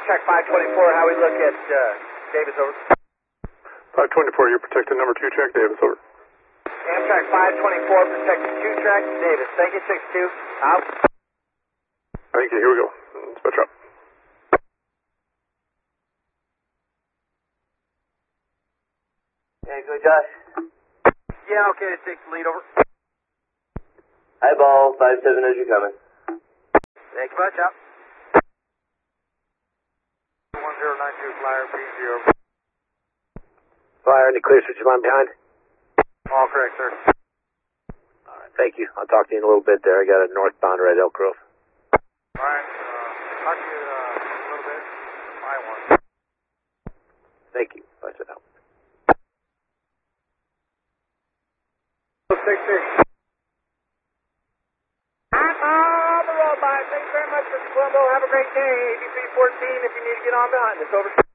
Amtrak 524, how we look at Davis, over. 524, you're protected number 2 track, Davis, over. Amtrak 524, protected 2 track, Davis. Thank you, 62. Out. Thank you, here we go. Dispatch up. Hey, good, Josh. Yeah, okay, to take the lead, over. Eyeball, 57 as you're coming. Thank you much, out. 1092 flyer, PG, over. Flyer, any clear switch line behind? All correct, sir. All right, thank you. I'll talk to you in a little bit there. I got a northbound Red Elk Grove. All right, talk to you in a little bit. I-1. Thank you. Bye, sit down. 66. I'm on the road, bye. Thanks very much, Mr. Colombo. Have a great day. ABC 14 if you need to get on behind us, over.